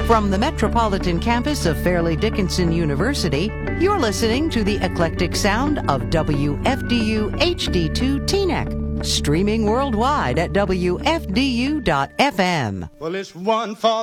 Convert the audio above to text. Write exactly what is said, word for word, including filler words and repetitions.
From the metropolitan campus of Fairleigh Dickinson University, you're listening to the eclectic sound of W F D U H D two Teaneck, streaming worldwide at W F D U dot F M. Well, it's one for